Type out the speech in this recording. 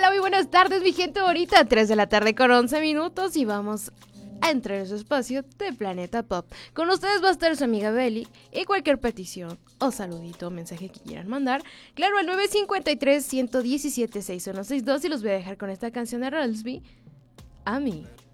Hola, muy buenas tardes, mi gente bonita. 3 de la tarde con 11 minutos y vamos a entrar en su espacio de Planeta Pop. Con ustedes va a estar su amiga Beli y cualquier petición o saludito o mensaje que quieran mandar. Claro, al 953-117-6162 y los voy a dejar con esta canción de Relsby, A mí.